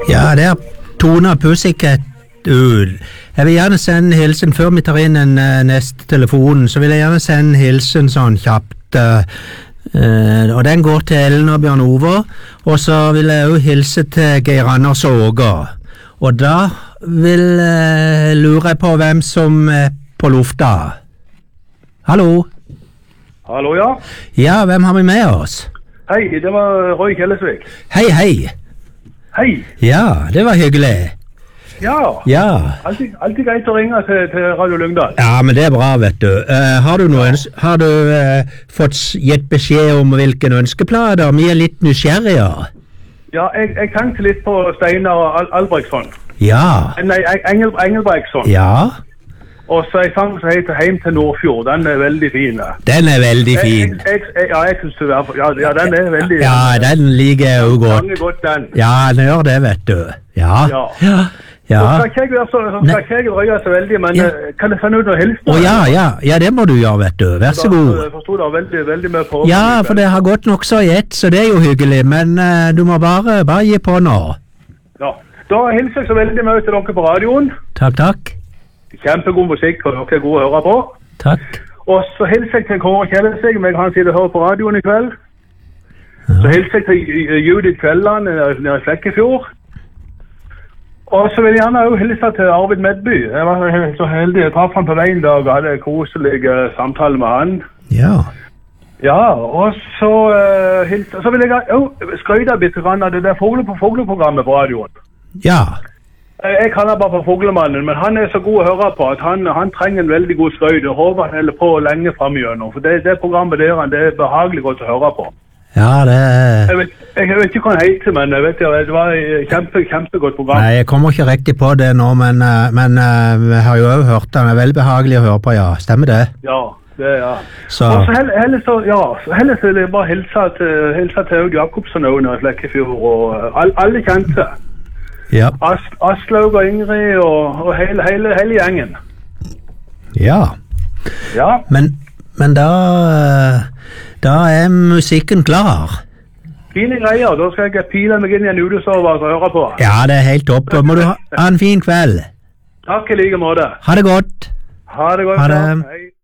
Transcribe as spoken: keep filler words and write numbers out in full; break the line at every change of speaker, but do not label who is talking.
Ja, det er Tone Pussycat ut. Jeg vil gjerne sende en hilsen før vi tar inn den uh, neste telefonen, så vil jeg gjerne sende en hilsen sånn kjapt. Uh, uh, og den går til Ellen og Bjørn Ove, og så vil jeg jo hilse til Geir Anders Åge. Og da vil uh, lure jeg på hvem som er på lufta. Hallo?
Hallo, ja.
Ja, hvem har vi med oss?
Hei, det var Roy Kjellesvik.
Hei, hei.
Hei.
Ja, det var hyggelig.
Ja.
Ja.
Alltid, alltid greit å ringe til, til Radio Lyngdal.
Ja, men det er bra, vet du. Uh, har du, noe, har du uh, fått gitt beskjed om hvilken ønskeplater? Vi er litt nysgjerrige.
Ja, jeg, jeg tenkte litt på Steinar Al Albrektsson.
Ja.
Nei, Engel, Engelbrektsson.
Ja.
Og så en sang som heter Heim til Nordfjord. Den er veldig fin.
Den er veldig fin.
Jeg, jeg, jeg, ja, jeg synes det er, ja, ja, den er veldig...
Ja, den liker jeg jo godt.
Den er godt, den.
Ja, den gjør det, vet du. Ja.
Ja.
Ja. Ja.
Så skal ikke jeg være så, så, skal ikke jeg røye så veldig, men
Ja.
uh, kan jeg finne ut noe hilsen?
Å ja, ja. Ja, det må du gjøre, vet du. Vær så god.
Jeg forstod det veldig, veldig mye på.
Ja, for det har gått nok så i ett, så det er jo hyggelig. Men uh, du må bare, bare gi på nå.
Ja. Da hilser jeg så veldig mye til dere på radioen.
Takk, takk.
Kjempegod musikk, og dere er gode å høre på.
Takk.
Og så hilser jeg til Kåre Kjellesvik, men han sitter og hører på radioen i kveld.
Ja.
Så hilser jeg til Judith Kvelland nede i Flekkefjord. Og så vil jeg gjerne også hilse til Arvid Medby. Jeg var så heldig, jeg traff han på veien dag og hadde koselig uh, samtale med han.
Ja.
Ja, og så uh, hilse, så vil jeg også skrøyde bitte grann av det der Fogle på Fogle-programmet på radioen.
Ja.
Jeg kaller han bare for Foglemannen, men han er så god å høre på at han, han trenger en veldig god skrøyde. Jeg håper han holder på lenge fremigjennom, for det, det programmet der, det er behagelig godt å høre på.
Ja, det er...
Jeg vet, jeg vet ikke hva han heter, men jeg vet, det var et kjempe, kjempegodt program.
Nei, jeg kommer ikke riktig på det nå, men, men jeg har jo også hørt det. Det er veldig behagelig å høre på, ja. Stemmer det?
Ja, det er ja.
Så...
Og så heller, heller så, ja, så heller så vil jeg bare hilse til, hilse til Aud Jakobsen og i Flekkefjord, og all, alle kjente.
Ja.
As, Aslaug og Ingrid og, og hele, hele, hele gjengen.
Ja.
Ja.
Men, men da, da er musikken klar.
Fine greier, da skal jeg pile meg inn i en utesover og høre på.
Ja, det er helt topp. Da må du ha en fin kveld.
Takk i like måte.
Ha det godt.
Ha det godt.
Ha det.
Ja. Hei.